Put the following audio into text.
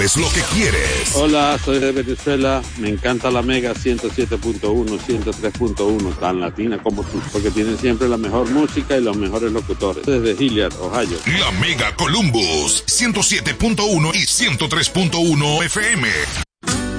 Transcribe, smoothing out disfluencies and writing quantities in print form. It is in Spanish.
Es lo que quieres. Hola, soy de Venezuela. Me encanta la Mega 107.1, 103.1, tan latina como tú, porque tienen siempre la mejor música y los mejores locutores. Desde Hilliard, Ohio. La Mega Columbus 107.1 y 103.1 FM.